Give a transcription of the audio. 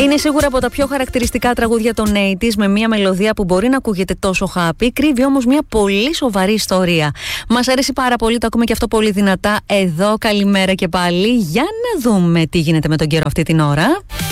Είναι σίγουρα από τα πιο χαρακτηριστικά τραγούδια των 80's, με μια μελωδία που μπορεί να ακούγεται τόσο happy, κρύβει όμως μια πολύ σοβαρή ιστορία. Μας αρέσει πάρα πολύ, το ακούμε και αυτό πολύ δυνατά εδώ. Καλημέρα και πάλι. Για να δούμε τι γίνεται με τον καιρό αυτή την ώρα.